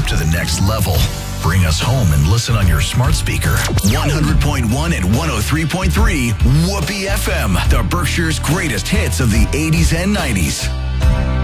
trip to the next level. Bring us home and listen on your smart speaker. 100.1 and 103.3 Whoopee FM, the Berkshire's greatest hits of the 80s and 90s.